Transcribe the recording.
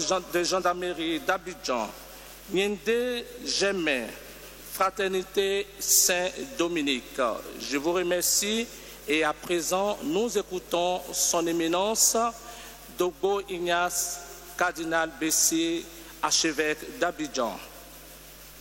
de gendarmerie d'Abidjan, Niende Germain, Fraternité Saint-Dominique. Je vous remercie et à présent, nous écoutons son éminence, Dogbo Ignace, cardinal Bessier, archevêque d'Abidjan.